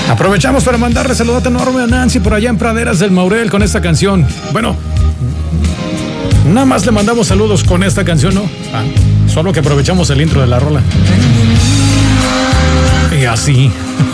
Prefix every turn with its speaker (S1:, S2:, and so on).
S1: Aprovechamos para mandarle saludote enorme a Nancy por allá en Praderas del Maurel con esta canción. Bueno, nada más le mandamos saludos con esta canción, ¿no? Solo que aprovechamos el intro de la rola. Y así.